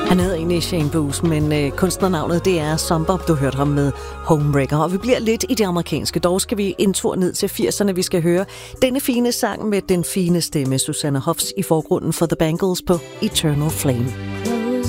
Han hedder egentlig Shane Boos, men kunstnernavnet det er Zombob. Du hørte ham med Homewrecker. Og vi bliver lidt i det amerikanske. Dog skal vi en tur ned til 80'erne. Vi skal høre denne fine sang med den fine stemme, Susanne Hoffs, i forgrunden for The Bangles på Eternal Flame.